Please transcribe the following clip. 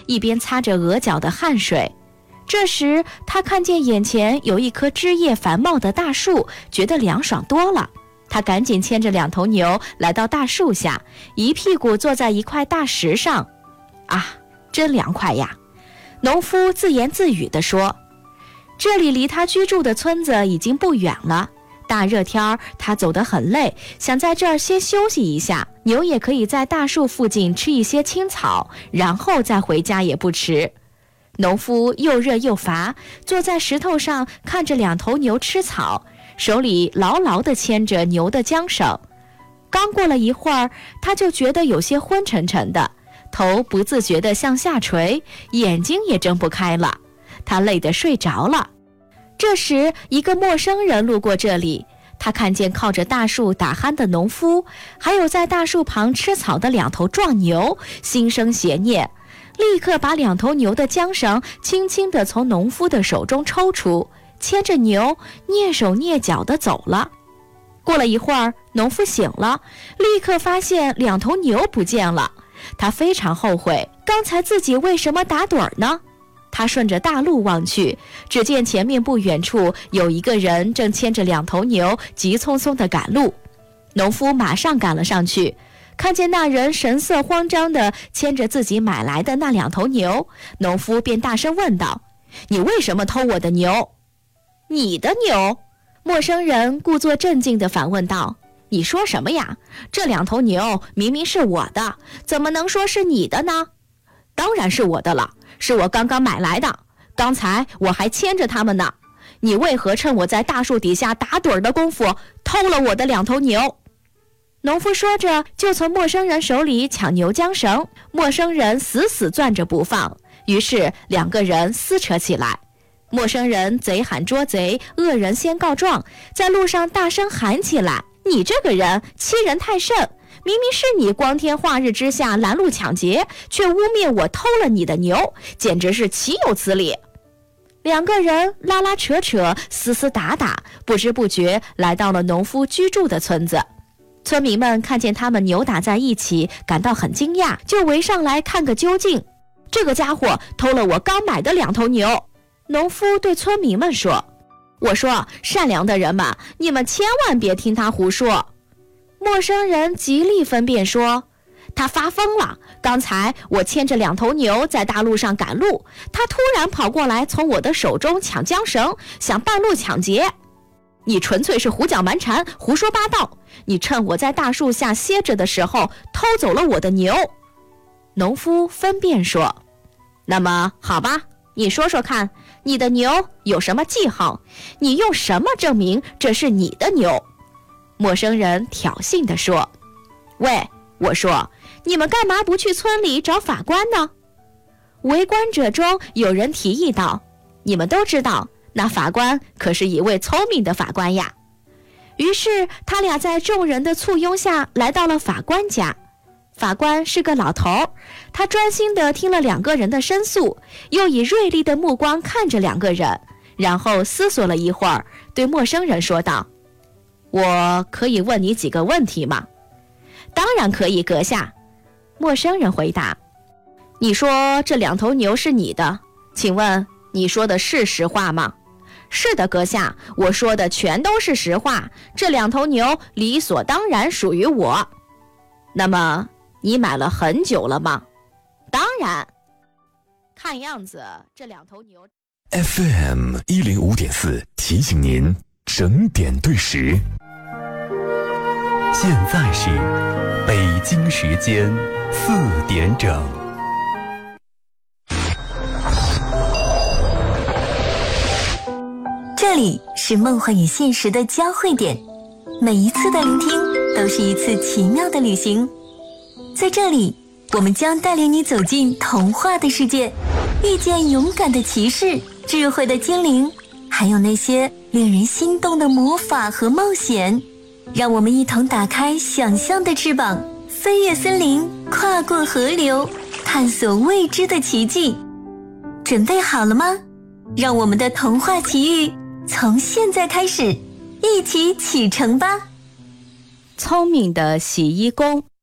一边擦着额角的汗水。这时他看见眼前有一棵枝叶繁茂的大树，觉得凉爽多了。他赶紧牵着2头牛来到大树下，一屁股坐在一块大石上。啊，真凉快呀！农夫自言自语地说。这里离他居住的村子已经不远了，大热天他走得很累，想在这儿先休息一下，牛也可以在大树附近吃一些青草，然后再回家也不迟。农夫又热又乏，坐在石头上看着2头牛吃草，手里牢牢地牵着牛的缰绳。刚过了一会儿，他就觉得有些昏沉沉的，头不自觉地向下垂，眼睛也睁不开了，他累得睡着了。这时一个陌生人路过这里，他看见靠着大树打鼾的农夫，还有在大树旁吃草的2头壮牛，心生邪念，立刻把2头牛的缰绳轻轻地从农夫的手中抽出，牵着牛蹑手蹑脚地走了。过了一会儿，农夫醒了，立刻发现2头牛不见了。他非常后悔，刚才自己为什么打盹呢？他顺着大路望去，只见前面不远处有一个人正牵着2头牛急匆匆地赶路。农夫马上赶了上去，看见那人神色慌张地牵着自己买来的那2头牛，农夫便大声问道：你为什么偷我的牛？你的牛？陌生人故作镇静地反问道：你说什么呀？这2头牛明明是我的，怎么能说是你的呢？当然是我的了，是我刚刚买来的，刚才我还牵着它们呢。你为何趁我在大树底下打盹的功夫偷了我的2头牛？农夫说着就从陌生人手里抢牛缰绳，陌生人死死攥着不放，于是2个人撕扯起来。陌生人贼喊捉贼，恶人先告状，在路上大声喊起来：你这个人欺人太甚，明明是你光天化日之下拦路抢劫，却污蔑我偷了你的牛，简直是岂有此理！2个人拉拉扯扯，撕撕打打，不知不觉来到了农夫居住的村子。村民们看见他们扭打在一起，感到很惊讶，就围上来看个究竟。这个家伙偷了我刚买的2头牛。农夫对村民们说：我说，善良的人们，你们千万别听他胡说。陌生人极力分辨说：他发疯了，刚才我牵着2头牛在大路上赶路，他突然跑过来从我的手中抢缰绳，想半路抢劫。你纯粹是胡搅蛮缠，胡说八道，你趁我在大树下歇着的时候偷走了我的牛。农夫分辨说：那么好吧，你说说看，你的牛有什么记号？你用什么证明这是你的牛？陌生人挑衅地说：喂，我说，你们干嘛不去村里找法官呢？围观者中有人提议道：你们都知道，那法官可是一位聪明的法官呀。于是他俩在众人的簇拥下来到了法官家。法官是个老头，他专心地听了2个人的申诉，又以锐利的目光看着2个人，然后思索了一会儿，对陌生人说道：我可以问你几个问题吗？当然可以，阁下。陌生人回答：你说这2头牛是你的，请问你说的是实话吗？是的，阁下，我说的全都是实话，这2头牛理所当然属于我。那么你买了很久了吗？当然。看样子这2头牛。 FM 105.4提醒您整点对时。现在是北京时间4点整。 这里是梦幻与现实的交汇点，每一次的聆听都是一次奇妙的旅行。在这里，我们将带领你走进童话的世界，遇见勇敢的骑士、智慧的精灵，还有那些令人心动的魔法和冒险。让我们一同打开想象的翅膀，飞越森林，跨过河流，探索未知的奇迹。准备好了吗？让我们的童话奇遇从现在开始，一起启程吧。 聪明的洗衣工。